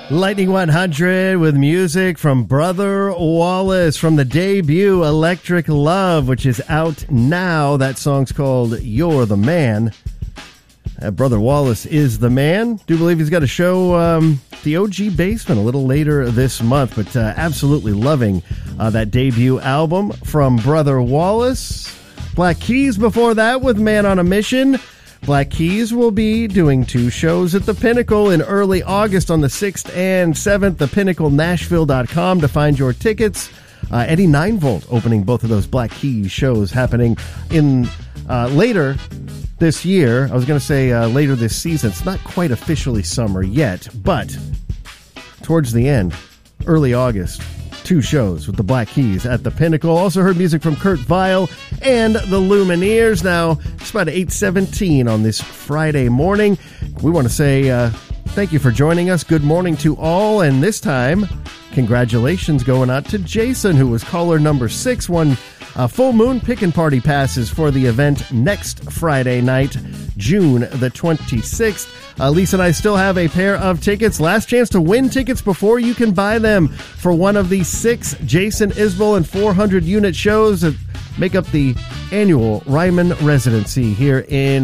Lightning 100 with music from Brother Wallace from the debut Electric Love, which is out now. That song's called You're the Man. Brother Wallace is the man. Do believe he's got a show, the OG Basement, a little later this month, but absolutely loving that debut album from Brother Wallace. Black Keys before that with Man on a Mission. Black Keys will be doing 2 shows at the Pinnacle in early August on the 6th and 7th. ThePinnacleNashville.com to find your tickets. Eddie 9-Volt opening both of those Black Keys shows happening in later this year. I was going to say later this season. It's not quite officially summer yet, but towards the end, early August. 2 shows with the Black Keys at the Pinnacle. Also heard music from Kurt Vile and the Lumineers. Now, it's about 8:17 on this Friday morning. We want to say thank you for joining us. Good morning to all. And this time, congratulations going out to Jason, who was caller number 6. Won full moon pick-and party passes for the event next Friday night, June the 26th. Lisa and I still have a pair of tickets. Last chance to win tickets before you can buy them for one of the 6 Jason Isbell and 400 unit shows that make up the annual Ryman residency here in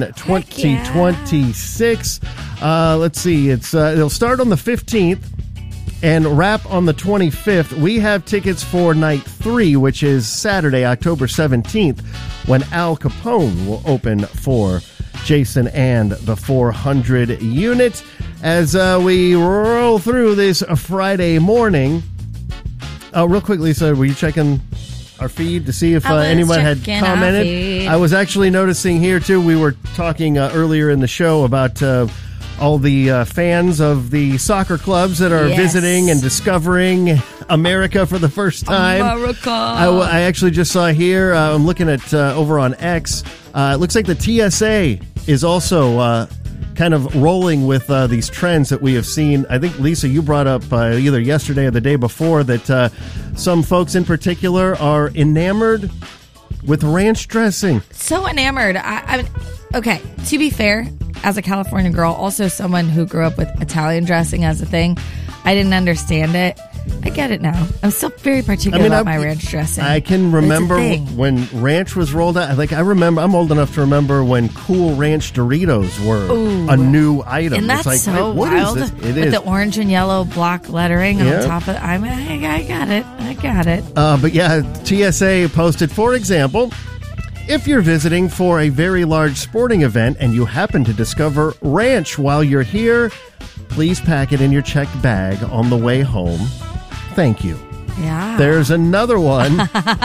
2026. Let's see. It'll start on the 15th and wrap on the 25th. We have tickets for night 3, which is Saturday, October 17th, when Al Capone will open for Jason and the 400 unit. As we roll through this Friday morning, real quick, Lisa, were you checking our feed to see if anyone had commented? I was actually noticing here, too, we were talking earlier in the show about all the fans of the soccer clubs that are visiting and discovering America for the first time. America. I actually just saw here, I'm looking at over on X, it looks like the TSA is also kind of rolling with these trends that we have seen. I think, Lisa, you brought up either yesterday or the day before that some folks in particular are enamored with ranch dressing. So enamored. Okay, to be fair, as a California girl, also someone who grew up with Italian dressing as a thing, I didn't understand it. I get it now. I'm still very particular about my ranch dressing. I can remember when ranch was rolled out. Like, I'm old enough to remember when Cool Ranch Doritos were a new item. And that's so wild. Is this? It with is. the orange and yellow block lettering on top of it. I got it. But yeah, TSA posted, for example, if you're visiting for a very large sporting event and you happen to discover ranch while you're here, please pack it in your checked bag on the way home. Thank you. Yeah. There's another one.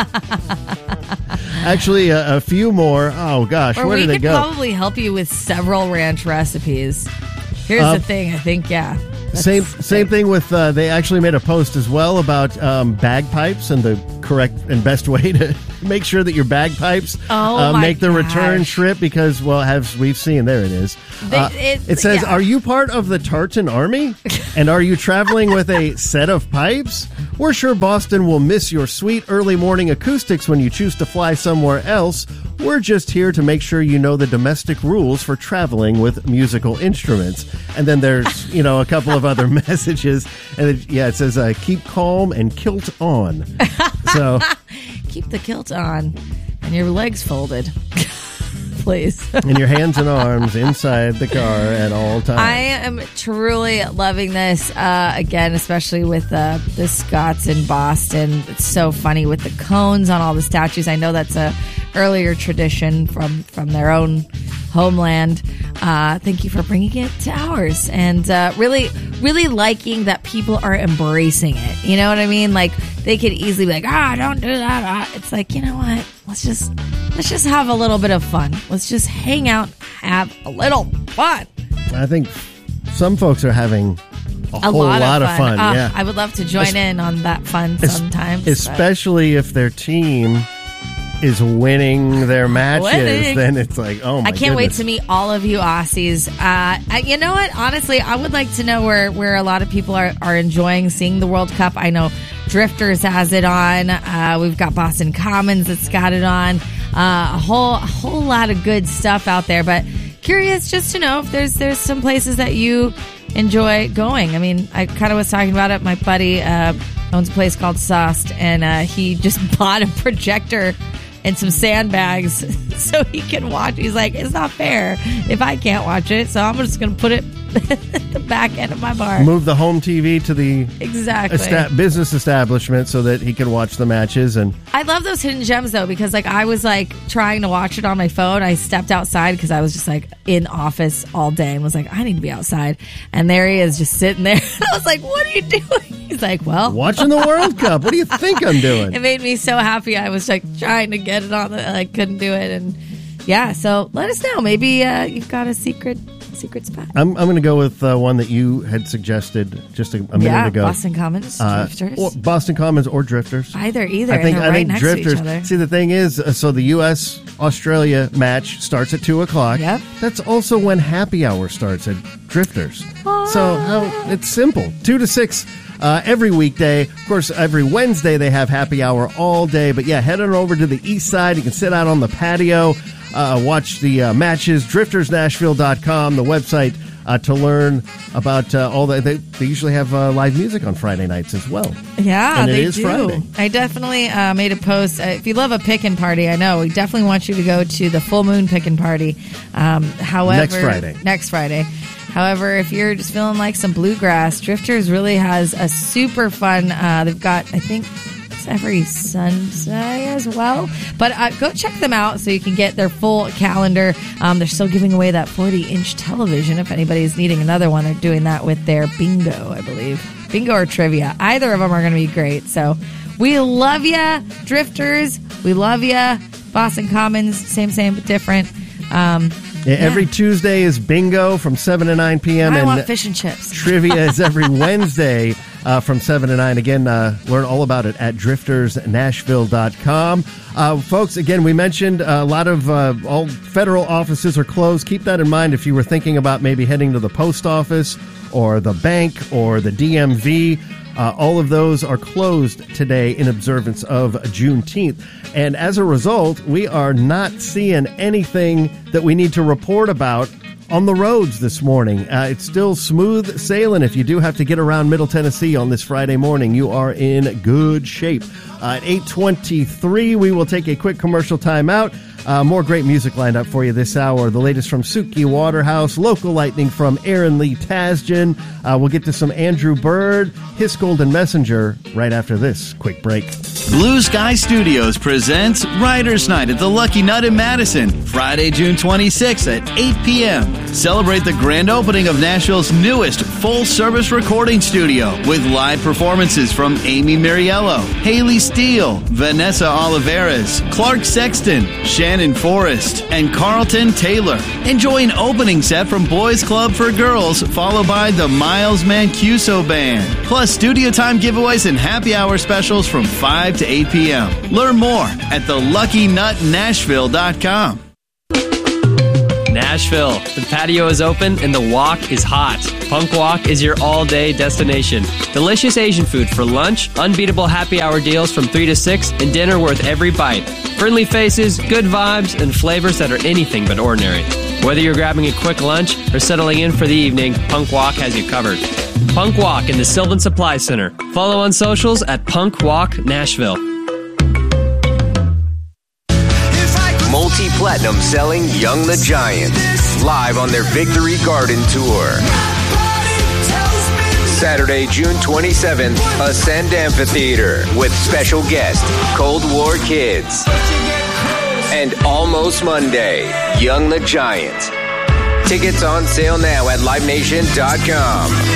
Actually, a few more. Oh, gosh. Where did they go? We could probably help you with several ranch recipes. Here's the thing. I think, Same thing with, they actually made a post as well about bagpipes and the correct and best way to make sure that your bagpipes make the return trip because, well, as we've seen, there it is. It says, are you part of the Tartan Army? And are you traveling with a set of pipes? We're sure Boston will miss your sweet early morning acoustics when you choose to fly somewhere else. We're just here to make sure you know the domestic rules for traveling with musical instruments. And then there's, a couple of other messages. And it says, keep calm and kilt on. So keep the kilt on and your legs folded. Please. And your hands and arms inside the car at all times. I am truly loving this, again, especially with the Scots in Boston. It's so funny with the cones on all the statues. I know that's a earlier tradition from their own homeland. Thank you for bringing it to ours. And really, really liking that people are embracing it. You know what I mean? Like, they could easily be like, don't do that. It's like, you know what? Let's just have a little bit of fun. Let's just hang out, have a little fun. I think some folks are having a whole lot of fun. Yeah, I would love to join in on that fun sometimes. Especially if their team is winning their matches, then it's like, oh my I can't wait to meet all of you Aussies. You know what? Honestly, I would like to know where a lot of people are enjoying seeing the World Cup. I know Drifters has it on. We've got Boston Commons that's got it on. A whole lot of good stuff out there. But curious just to know if there's some places that you enjoy going. I mean, I kind of was talking about it. My buddy owns a place called Sost, and he just bought a projector and some sandbags so he can watch. He's like, it's not fair if I can't watch it, so I'm just going to put it at the back end of my bar. Move the home TV to the business establishment so that he can watch the matches. And I love those hidden gems, though, because like I was like trying to watch it on my phone. I stepped outside because I was just like in office all day and was like, I need to be outside. And there he is just sitting there. I was like, what are you doing? He's like, well, watching the World Cup. What do you think I'm doing? It made me so happy. I was like trying to get it on I couldn't do it. And yeah, so let us know. Maybe you've got a secret spot. I'm going to go with one that you had suggested just a minute ago. Boston Commons, Drifters. Or Boston Commons or Drifters. Either. I think next Drifters. to each other. See, the thing is, so the U.S.-Australia match starts at 2 o'clock. Yep. That's also when happy hour starts at Drifters. So it's simple. 2 to 6 every weekday. Of course, every Wednesday they have happy hour all day. But yeah, head on over to the east side. You can sit out on the patio, watch the matches. DriftersNashville.com, the website to learn about all that. They usually have live music on Friday nights as well. Yeah, and they is do. Friday. I definitely made a post. If you love a pickin' party, I know we definitely want you to go to the Full Moon Pickin' Party. However, next Friday. However, if you're just feeling like some bluegrass, Drifters really has a super fun. They've got, I think, it's every Sunday as well. But go check them out so you can get their full calendar. They're still giving away that 40-inch television if anybody's needing another one. They're doing that with their bingo, I believe. Bingo or trivia. Either of them are going to be great. So we love ya, Drifters. We love ya. Boston Commons, same, but different. Every Tuesday is bingo from 7 to 9 p.m. I want fish and chips. Trivia is every Wednesday from 7 to 9. Again, learn all about it at driftersnashville.com. Folks, again, we mentioned a lot of all federal offices are closed. Keep that in mind if you were thinking about maybe heading to the post office or the bank or the DMV. All of those are closed today in observance of Juneteenth. And as a result, we are not seeing anything that we need to report about on the roads this morning. It's still smooth sailing. If you do have to get around Middle Tennessee on this Friday morning, you are in good shape. At 8:23, we will take a quick commercial timeout. More great music lined up for you this hour. The latest from Suki Waterhouse, Local Lightning from Aaron Lee Tasjan. We'll get to some Andrew Bird, His Golden Messenger, right after this quick break. Blue Sky Studios presents Writers Night at the Lucky Nut in Madison, Friday, June 26th at 8 p.m. Celebrate the grand opening of Nashville's newest full-service recording studio with live performances from Amy Miriello, Haley Steele, Vanessa Oliveras, Clark Sexton, Shannon Forrest, and Carlton Taylor. Enjoy an opening set from Boys Club for Girls, followed by the Miles Mancuso Band. Plus studio time giveaways and happy hour specials from 5 to 8 p.m. Learn more at theluckynutnashville.com. Nashville. The patio is open and the walk is hot. Punk Walk is your all-day destination. Delicious Asian food for lunch, unbeatable happy hour deals from 3 to 6, and dinner worth every bite. Friendly faces, good vibes, and flavors that are anything but ordinary. Whether you're grabbing a quick lunch or settling in for the evening, Punk Walk has you covered. Punk Walk in the Sylvan Supply Center. Follow on socials at Punk Walk Nashville. Multi-platinum selling Young the Giant, live on their Victory Garden Tour. Saturday, June 27th, Ascend Amphitheater with special guest, Cold War Kids. And Almost Monday, Young the Giant. Tickets on sale now at LiveNation.com.